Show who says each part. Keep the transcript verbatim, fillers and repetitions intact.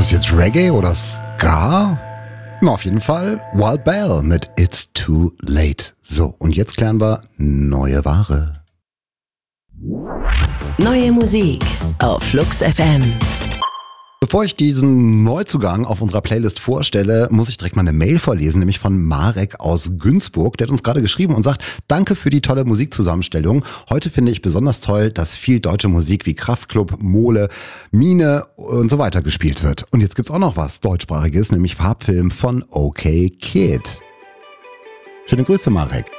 Speaker 1: das jetzt Reggae oder Ska? Na, auf jeden Fall Wild Bell mit It's Too Late. So, und jetzt klären wir neue Ware.
Speaker 2: Neue Musik auf Flux F M.
Speaker 1: Bevor ich diesen Neuzugang auf unserer Playlist vorstelle, muss ich direkt mal eine Mail vorlesen, nämlich von Marek aus Günzburg. Der hat uns gerade geschrieben und sagt, danke für die tolle Musikzusammenstellung. Heute finde ich besonders toll, dass viel deutsche Musik wie Kraftklub, Mole, Mine und so weiter gespielt wird. Und jetzt gibt's auch noch was deutschsprachiges, nämlich Farbfilm von OK Kid. Schöne Grüße, Marek.